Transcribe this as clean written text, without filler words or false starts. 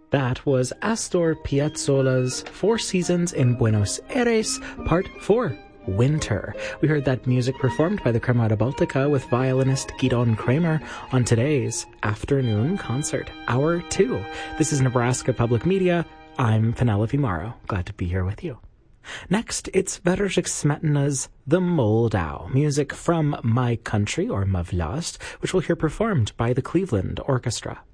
That was Astor Piazzolla's Four Seasons in Buenos Aires, Part 4, Winter. We heard that music performed by the Cremata Baltica with violinist Gidon Kramer on today's afternoon concert, Hour 2. This is Nebraska Public Media. I'm Penelope Morrow. Glad to be here with you. Next, it's Bedřich Smetana's The Moldau, music from My Country, or Ma Vlast, which we'll hear performed by the Cleveland Orchestra.